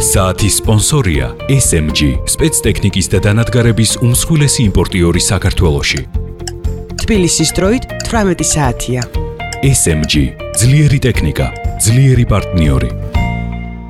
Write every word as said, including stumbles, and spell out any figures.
საათის სპონსორია ეს ემ ჯი, სპეცტექნიკის და დანადგარების უმსხვილესი იმპორტიორი საქართველოში. თბილისის დროით თვრამეტი საათია. ეს ემ ჯი, ძლიერი ტექნიკა, ძლიერი პარტნიორი.